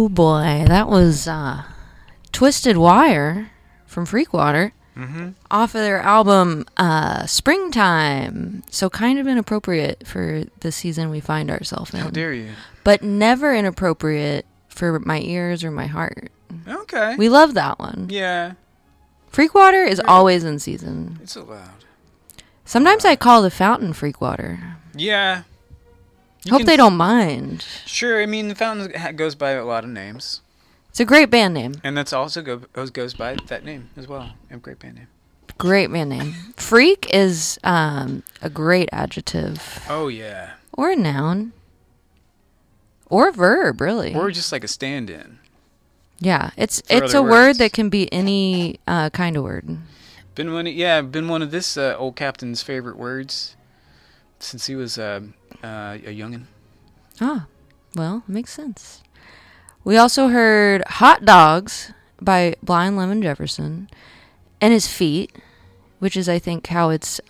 boy, that was Twisted Wire from Freakwater off of their album Springtime. So kind of inappropriate for the season we find ourselves in. How dare you? But never inappropriate for my ears or my heart. Okay. We love that one. Yeah. Freakwater is always in season. It's allowed. Sometimes I call the fountain Freakwater. Yeah. Hope they don't mind. Sure, I mean, the Fountain goes by a lot of names. It's a great band name. And that's also goes by that name as well. A great band name. Great band name. Freak is a great adjective. Oh, yeah. Or a noun. Or a verb, really. Or just like a stand-in. Yeah, it's other a word words. that can be any kind of word. Been one of this old captain's favorite words since he was a youngin'. Ah, well, makes sense. We also heard Hot Dogs by Blind Lemon Jefferson and His Feet, which is, I think, how it's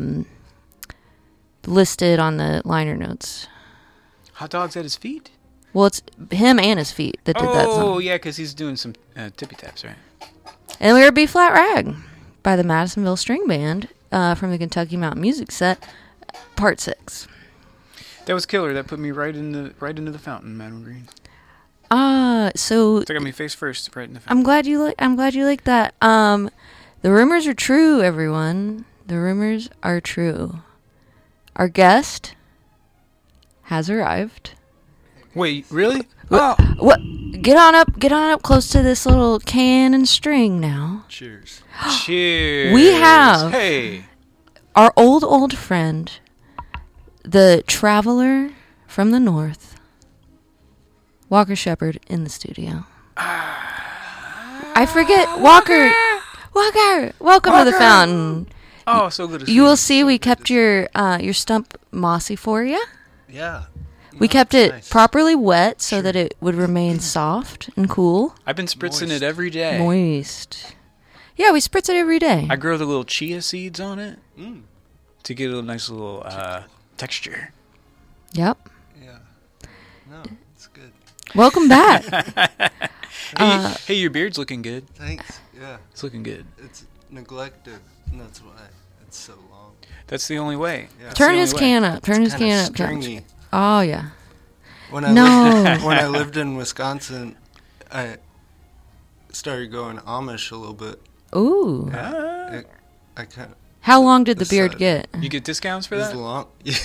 listed on the liner notes. Hot Dogs at His Feet? Well, it's him and his feet that did that song. Oh, yeah, because he's doing some tippy taps, right? And we heard B Flat Rag by the Madisonville String Band from the Kentucky Mountain Music Set, Part 6. That was killer. That put me right into the fountain, Madam Green. So Took me face first, right in the fountain. I'm glad you like that. The rumors are true, everyone. The rumors are true. Our guest has arrived. Wait, really? What? Get on up close to this little can and string now. Cheers. Cheers. We have Hey. our old friend, the traveler from the north, Walker Shepard, in the studio. I forget, Walker, welcome to the fountain. Oh, so good to see You will see we kept your stump mossy for you. Yeah. We kept it nice. properly wet so that it would remain soft and cool. I've been spritzing Moist. it every day. Moist. Yeah, we spritz it every day. I grow the little chia seeds on it Mm. to get a nice little texture. Yep. Yeah. No, it's good. Welcome back. Hey, your beard's looking good. Thanks. Yeah. It's looking good. It's neglected, and that's why it's so long. That's the only way. Yeah. That's Turn the his only way. can up. Turn his Kinda can up. stringy. Oh, yeah. When I No. when I lived in Wisconsin, I started going Amish a little bit. Ooh. Ah, I kind of How long did the beard Decided. get? you get discounts for it was that? long. Yeah.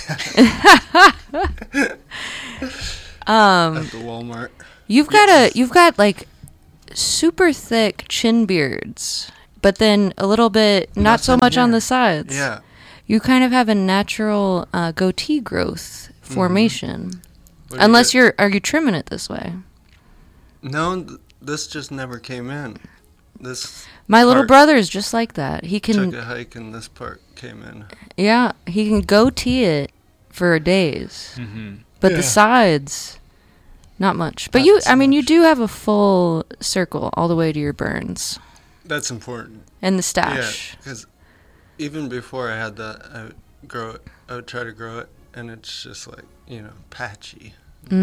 At the Walmart. You've got like super thick chin beards, but then a little bit not so Nothing much on here. the sides. Yeah. You kind of have a natural goatee growth formation. What do you Unless get? are you trimming it this way? No, this just never came in. This My little part brother is just like that. He took can, a hike and this part came in. yeah, he can goatee it for days, Mm-hmm. but Yeah. the sides, not much. But Not so you much. do have a full circle all the way to your burns That's important. and the Yeah, stash. because even before I had that, I would grow it. I would try to grow it, and it's just like patchy.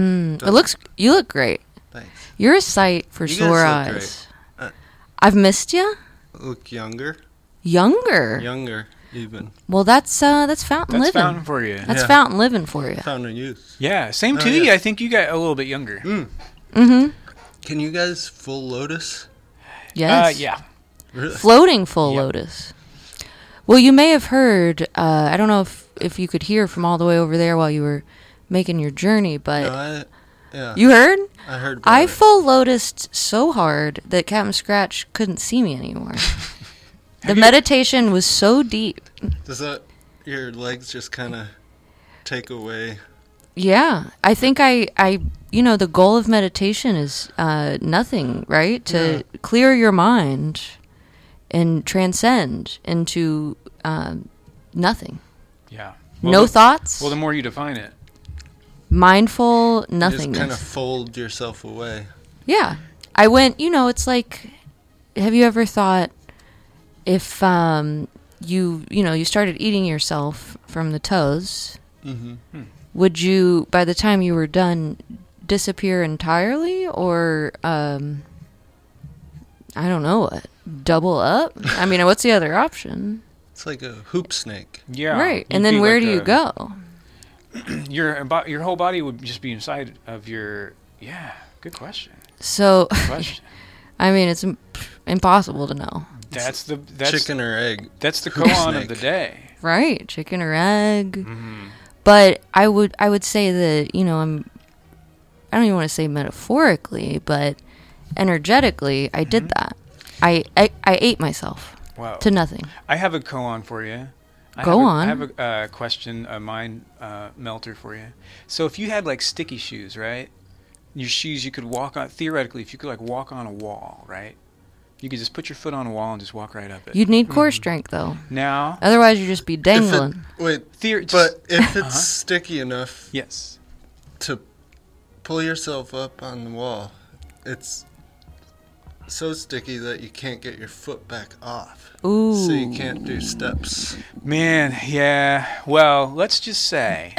You look great. Thanks. You're a sight for You guys sore look eyes. great. I've missed you. Look younger, Younger. even. Well, that's fountain That's living. fountain for you. That's Yeah. fountain living for you. Found a youth. Yeah, same Oh, to yeah. you. I think you got a little bit younger. Mm-hmm. Can you guys full lotus? Yes. Yeah. Really? Floating full Yep. lotus. Well, you may have heard. I don't know if you could hear from all the way over there while you were making your journey, but No, yeah. you heard. I heard. About I it. full lotused so hard that Captain Scratch couldn't see me anymore. The meditation was so deep. Does that your legs just kind of take away? Yeah, I think I the goal of meditation is nothing, right? To clear your mind and transcend into nothing. Yeah. No thoughts. Well, the more you define it. Mindful You nothingness. just kind of fold yourself away. Yeah. I went, it's like, have you ever thought if you started eating yourself from the toes, Mm-hmm. would you, by the time you were done disappear entirely, or I don't know what, double up? I mean, what's the other option? It's like a hoop snake. Yeah. Right. You'd And then be where like do you go? Your whole body would just be inside of your. Yeah. Good question. So, Good question. I mean, it's impossible to know. That's Chicken or egg. That's the Hoop koan of snake. the day. Right, chicken or egg. Mm-hmm. But I would say that, I don't even want to say metaphorically, but energetically, I did that. I ate myself Wow. to nothing. I have a koan for you. Go on. I have a question, a mind melter for you. So if you had like sticky shoes, right? Your shoes, you could walk on. Theoretically, if you could like walk on a wall, right? You could just put your foot on a wall and just walk right up it. You'd need core strength, though. Now, Otherwise, you'd just be dangling. Wait, just- but if it's sticky enough yes. to pull yourself up on the wall, it's so sticky that you can't get your foot back off. Ooh. So you can't do steps. Man, yeah. Well, let's just say.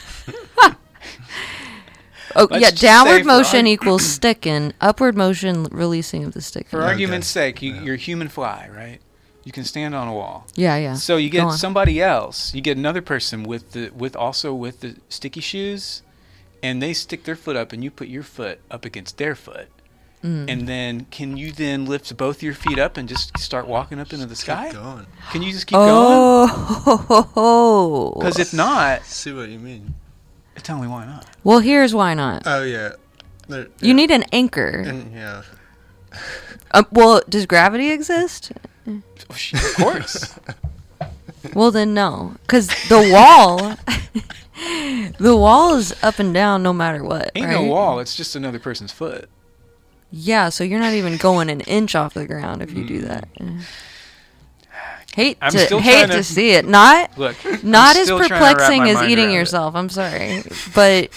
Oh, Let's yeah, just say downward for motion equals sticking. Upward motion, releasing of the stick. For Okay. argument's sake, Yeah. you're a human fly, right? You can stand on a wall. Yeah. So you Go get on. somebody else. You get another person with the sticky shoes, and they stick their foot up, and you put your foot up against their foot, and then can you then lift both your feet up and just start walking up into the sky? Keep going. Can you just keep going? Oh. Because if not, See what you mean. tell me why not. Well, here's why not. Oh, yeah. You need an anchor. And, yeah. Well, does gravity exist? Oh, of course. Well, then no. Because the wall... the wall is up and down no matter what, Ain't right? no wall. It's just another person's foot. Yeah, so you're not even going an inch off the ground if you do that. Hate I'm still to trying to- see it. Not Look, not I'm as still trying to wrap perplexing my as mind eating around it. yourself. I'm sorry, but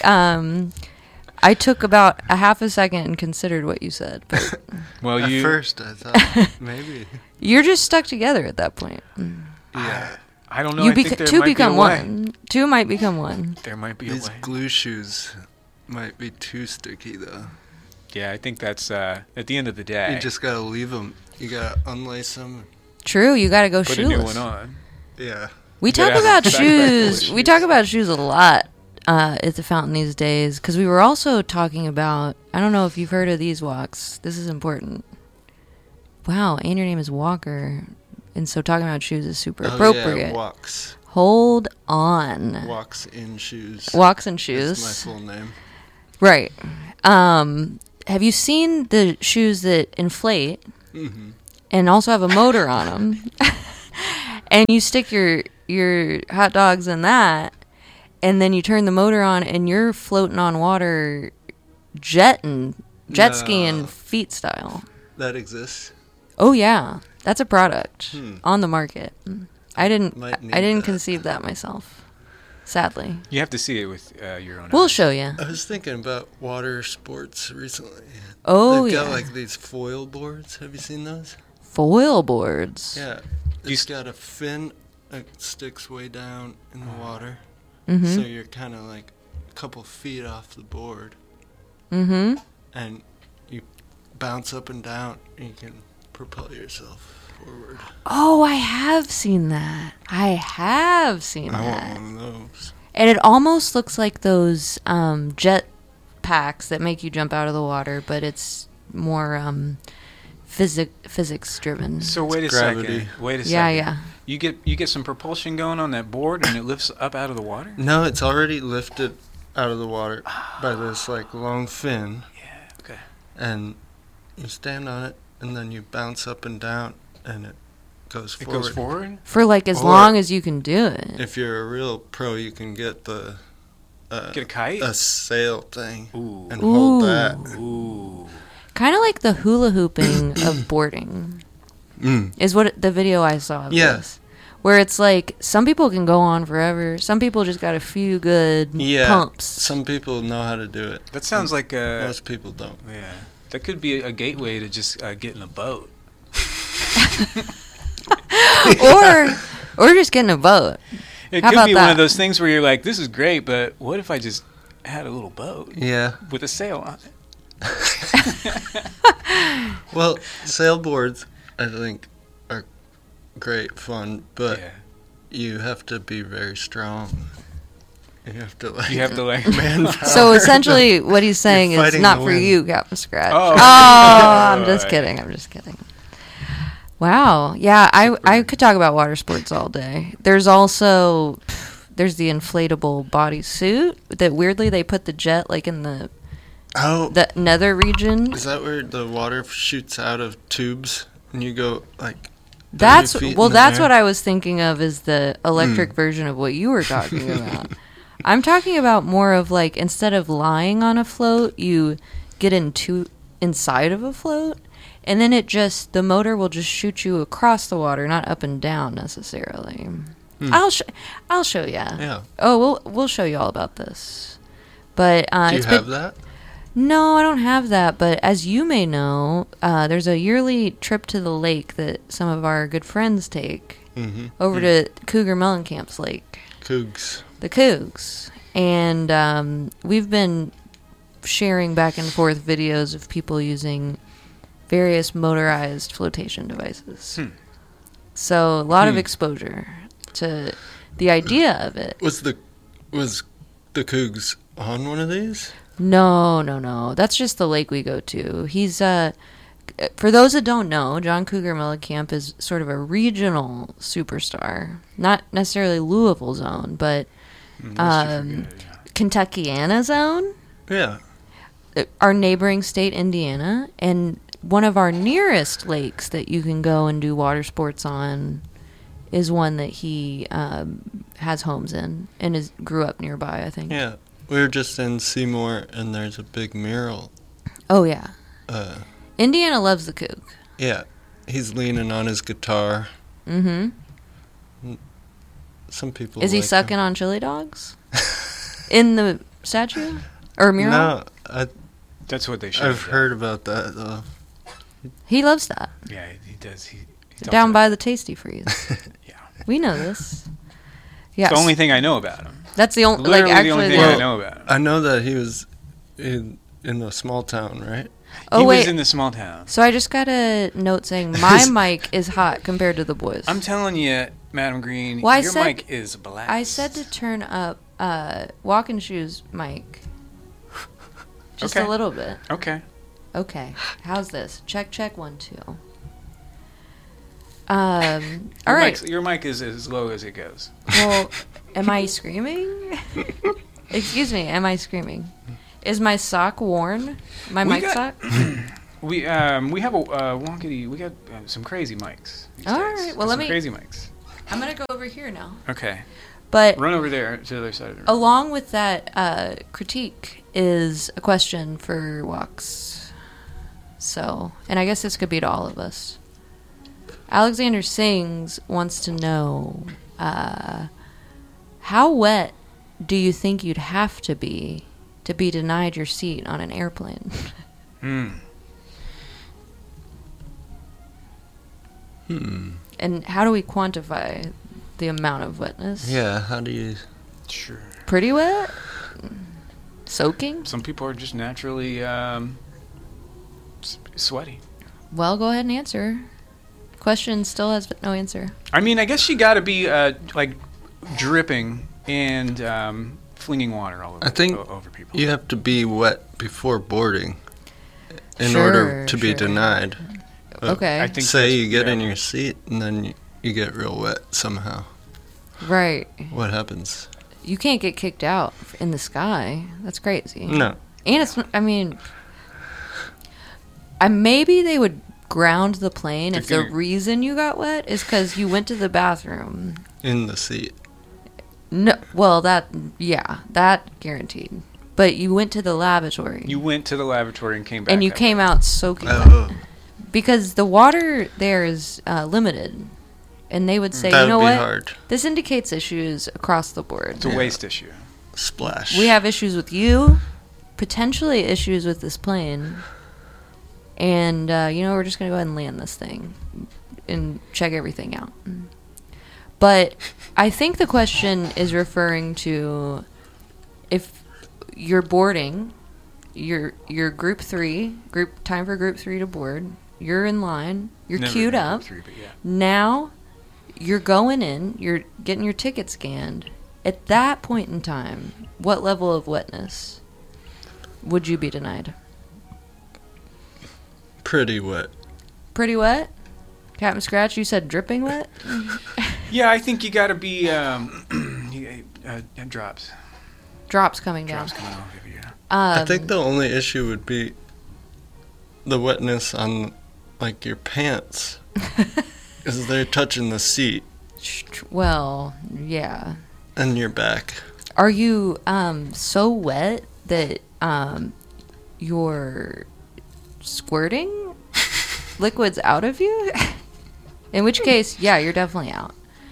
I took about a half a second and considered what you said. But Well, At you. first, I thought maybe. you're just stuck together at that point. Yeah. I don't know. You I think there two might be a become way. one. Two might become one. There might be a These way. glue shoes might be too sticky, though. Yeah, I think that's at the end of the day. You just gotta leave them. You gotta unlace them. True, you got to go put shoeless. a new one on. Yeah. We You gotta talk have a about backpack full of shoes. We shoes. talk about shoes a lot at the fountain these days because we were also talking about. I don't know if you've heard of these walks. This is important. Wow, and your name is Walker, and so talking about shoes is super appropriate. Yeah, walks. Hold on. Walks in shoes. Walks and That's shoes. my full name. Right. Have you seen the shoes that inflate Mm-hmm. and also have a motor on them? And you stick your hot dogs in that, and then you turn the motor on, and you're floating on water, jet skiing No. feet style. That exists. Oh yeah, that's a product Hmm. on the market. I didn't Might need didn't that. conceive that myself, sadly. You have to see it with your own We'll eyes. show you. I was thinking about water sports recently. Oh They've yeah, got like these foil boards. Have you seen those? foil boards. Yeah. You It's s- got a fin that sticks way down in the water. Mm-hmm. So you're kind of like a couple feet off the board. Mm-hmm. And you bounce up and down and you can propel yourself forward. Oh, I have seen that. I have seen I that. want one of those. And it almost looks like those jet packs that make you jump out of the water, but it's more physics driven. So wait a Gravity. second. Wait a second. Yeah. You get some propulsion going on that board, and it lifts up out of the water. No, it's already lifted out of the water by this like long fin. Yeah. Okay. And you stand on it and then you bounce up and down and it goes It forward. goes forward. For like as Or- long as you can do it. If you're a real pro, you can get the Get a kite. a sail thing Ooh. and hold Ooh. that. Ooh. Kind of like the hula hooping of boarding is what the video I saw of Yeah. this. Where it's like some people can go on forever. Some people just got a few good Yeah, pumps. some people know how to do it. That sounds like a. Most people don't. Yeah. That could be a gateway to just get in a boat. or just getting a boat. It How could about be one that? of those things where you're like, "This is great, but what if I just had a little boat Yeah. with a sail on it. Well, sailboards, I think, are great fun, but Yeah. you have to be very strong. You have to You have to like manpower. So essentially, what he's saying You're is fighting not the for wind. you, Captain Scratch. Oh. I'm just kidding. I'm just kidding. Wow. Yeah, I could talk about water sports all day. There's also there's the inflatable bodysuit that weirdly they put the jet like in the Oh, nether region. is that where the water shoots out of tubes and you go like? That's 30 feet well. in the That's air? what I was thinking of is the electric version of what you were talking about. I'm talking about more of like instead of lying on a float, you get inside of a float, and then the motor will just shoot you across the water, not up and down necessarily. I'll show you. Yeah. Oh, we'll show you all about this. But Do you have that? No, I don't have that, but as you may know, there's a yearly trip to the lake that some of our good friends take over to Cougar Mellencamp's lake, Cougs. the Cougs. And we've been sharing back and forth videos of people using various motorized flotation devices. So a lot of exposure to the idea of it. Was the Cougs on one of these? No. That's just the lake we go to. He's for those that don't know, John Cougar Mellencamp is sort of a regional superstar. Not necessarily Louisville zone, but Kentuckiana zone, Yeah. our neighboring state, Indiana, and one of our nearest lakes that you can go and do water sports on is one that he has homes in and grew up nearby, I think. Yeah. We were just in Seymour, and there's a big mural. Oh, yeah. Indiana loves the Coug. Yeah. He's leaning on his guitar. Mm-hmm. Some people Is he like sucking him. on chili dogs? In the statue? Or mural? No, That's what they should. I've heard about that, though. He loves that. Yeah, he does. He talks Down about by the Tasty Freeze. Yeah. We know this. It's Yes. the only thing I know about him. That's the only, Literally like, the only actually. thing I Well, know about him. I know that he was in a small town, right? Oh, He wait. was in the small town. So I just got a note saying my mic is hot compared to the boys. I'm telling you, Madam Green, Well, I your said- mic is black. I said to turn up Walking Shoes mic. Just Okay. a little bit. Okay. Okay. How's this? Check, 1, 2. All right. Your mic is as low as it goes. Well, am I screaming? Excuse me, am I screaming? Is my sock worn? My We mic got- sock? We have a wonkety. We got some crazy mics. these All days. right, well, Got let some me- crazy mics. I'm going to go over here now. Okay. But Run over there to the other side of the room. along with that critique is a question for Walks. So, and I guess this could be to all of us. Alexander Sings wants to know, how wet do you think you'd have to be denied your seat on an airplane? And how do we quantify the amount of wetness? Yeah, how do you... Sure. Pretty wet? Soaking? Some people are just naturally sweaty. Well, go ahead and answer. Question still has no answer. I mean, I guess you got to be like dripping and flinging water all over. I think over people. You have to be wet before boarding in Sure, order to be sure. denied. But Okay. I think say that's- you get yeah. in your seat and then you get real wet somehow. Right. What happens? You can't get kicked out in the sky. That's crazy. No. And it's, I mean, maybe they would ground the plane if the They're gonna- reason you got wet is because you went to the bathroom. In the seat. No, well, that guaranteed. But you went to the lavatory. You went to the lavatory and came back. and you that came way. out soaking Oh. wet. Because the water there is limited. And they would say, That you know would be what? hard. This indicates issues across the board. It's a waste issue. Splash. We have issues with you, potentially issues with this plane. And, we're just going to go ahead and land this thing and check everything out. But I think the question is referring to if you're boarding. You're group 3. Time for group 3 to board. You're in line. You're Never queued been up. Group 3, but yeah. Now, you're going in. You're getting your ticket scanned. At that point in time, what level of wetness would you be denied? Pretty wet. Pretty wet? Captain Scratch, you said dripping wet? Yeah, I think you got to be drops. Drops coming down. Drops coming off of you. I think the only issue would be the wetness on, like, your pants. Because they're touching the seat Well, yeah. and your back. Are you so wet that you're squirting liquids out of you? In which case, yeah, you're definitely out.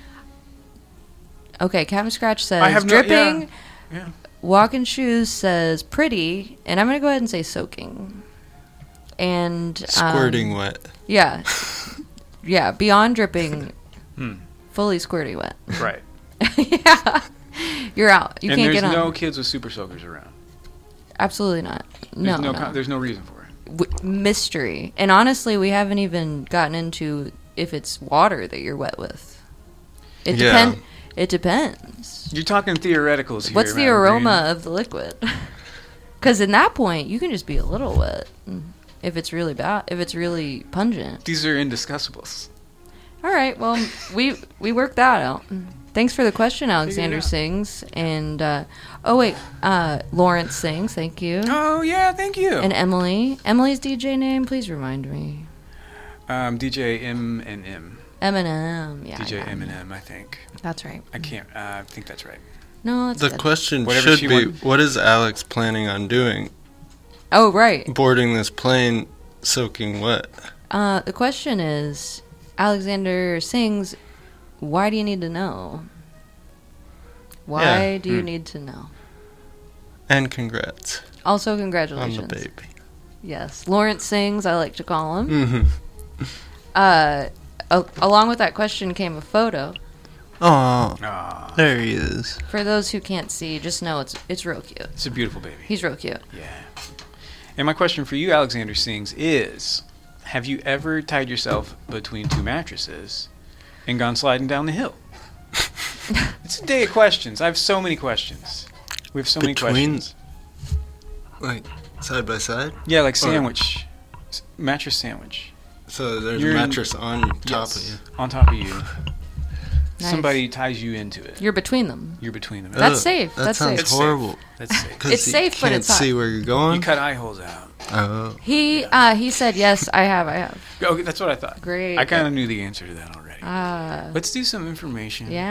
Okay, Captain Scratch says dripping. Yeah. Walking Shoes says pretty, and I'm going to go ahead and say soaking. And Squirting wet. Yeah. Yeah, beyond dripping, fully squirty wet. Right. Yeah. You're out. You and can't there's get on. no kids with super soakers around. Absolutely not. There's No. There's no reason for it. Mystery. And honestly, we haven't even gotten into if it's water that you're wet with. It depends. You're talking theoreticals here. What's the Madam aroma Green. of the liquid? Because in that point, you can just be a little wet if it's really bad, if it's really pungent. These are indiscussables. All right, well, we worked that out. Thanks for the question, Alexander out. Sings. And, Lawrence Sings, thank you. Oh, yeah, thank you. And Emily. Emily's DJ name, please remind me. DJ M&M. Eminem, yeah. DJ yeah. Eminem, I think. That's right. I can't. I think that's right. No, that's The good. question Whatever should she be, want. what is Alex planning on doing? Oh, right. Boarding this plane soaking wet. The question is, Alexander Sings, why do you need to know? Why do you need to know? And congrats Also, on congratulations. the baby. Yes. Lawrence Sings, I like to call him. Mm-hmm. Along with that question came a photo. Oh, Ah, there he is. For those who can't see, just know it's real cute. it's a beautiful baby. He's real cute. Yeah. And my question for you, Alexander Sings, is: have you ever tied yourself between two mattresses and gone sliding down the hill? It's a day of questions. I have so many questions. We have so many Between- questions. Like, side by side? Yeah, like sandwich. Mattress sandwich. So there's You're a in- mattress on top Yes, of you. on top of you. Nice. Somebody ties you into it. You're between them. You're between them. That's Ugh, safe. That That's sounds safe. It's safe. horrible. That's safe. 'Cause It's you safe, but can't it's hot. see where you're going. You cut eye holes out. Oh. He said yes, I have. Okay, that's what I thought. Great. I kind of knew the answer to that already. Ah. Let's do some information. Yeah.